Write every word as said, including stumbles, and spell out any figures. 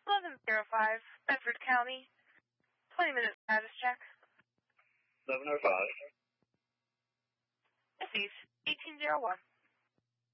eleven oh five, Bedford County. twenty minute status check. eleven oh five. Receive eighteen oh one.